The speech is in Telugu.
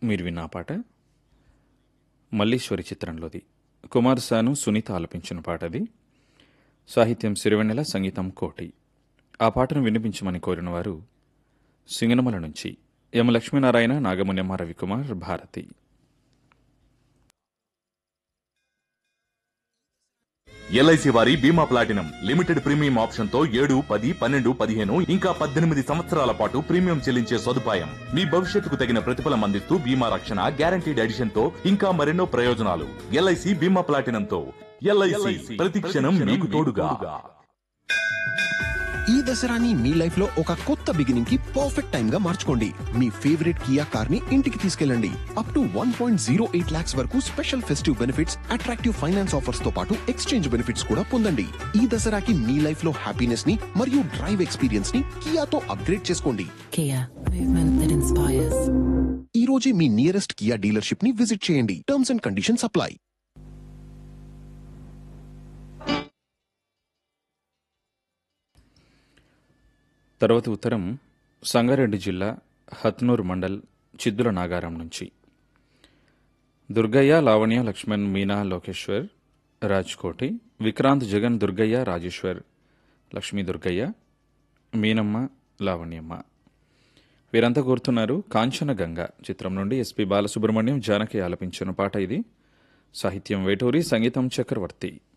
మీరు విన్న ఆ పాట మల్లీశ్వరి చిత్రంలోది. కుమార్ సాను, సునీత ఆలపించిన పాటది. సాహిత్యం సిరివెన్నెల, సంగీతం కోటి. ఆ పాటను వినిపించమని కోరిన వారు సింగనమల నుంచి ఎం లక్ష్మీనారాయణ, నాగమున్యమ్మ, రవికుమార్, భారతి. ఎల్ఐసి వారి బీమా ప్లాటినం లిమిటెడ్ ప్రీమియం ఆప్షన్ తో 7, 10, 12, 15 ఇంకా 18 సంవత్సరాల పాటు ప్రీమియం చెల్లించే సదుపాయం. మీ భవిష్యత్తుకు తగిన ప్రతిఫలం అందిస్తూ బీమా రక్షణ, గ్యారంటీడ్ ఎడిషన్ తో ఇంకా మరెన్నో ప్రయోజనాలు. ఎల్ఐసి బీమా ప్లాటినం తో ఎల్ఐసి ప్రతి క్షణం మీకు తోడుగా. ఈ దసరాని మీ లైఫ్ లో ఒక కొత్త బిగినింగ్ కి పర్ఫెక్ట్ టైం గా మార్చుకోండి. మీ ఫేవరెట్ కియా కార్ ని ఇంటికి తీసుకెళ్ళండి. అప్ టు 1.08 lakhs వరకు special festive benefits, attractive finance offers తో పాటు ఎక్స్చేంజ్ బెనిఫిట్స్ కూడా పొందండి. ఈ దసరాకి మీ లైఫ్ లో హ్యాపీనెస్ ని మరియు డ్రైవ్ ఎక్స్పీరియన్స్ ని కియాతో అప్గ్రేడ్ చేసుకోండి. Kia, movement that inspires. ఈ రోజే మీ నియరెస్ట్ కియా డీలర్షిప్ ని విజిట్ చేయండి. Terms and conditions apply. తర్వాత ఉత్తరం సంగారెడ్డి జిల్లా హత్నూర్ మండల్ చిద్దుల నాగారం నుంచి దుర్గయ్య, లావణ్య, లక్ష్మణ్, మీనా, లోకేశ్వర్, రాజ్కోటి, విక్రాంత్, జగన్, దుర్గయ్య, రాజేశ్వర్, లక్ష్మీ దుర్గయ్య, మీనమ్మ, లావణ్యమ్మ. వీరంతా కోరుతున్నారు కాంచన గంగ చిత్రం నుండి ఎస్పి బాలసుబ్రహ్మణ్యం, జానకి ఆలపించిన పాట ఇది. సాహిత్యం వేటూరి, సంగీతం చక్రవర్తి.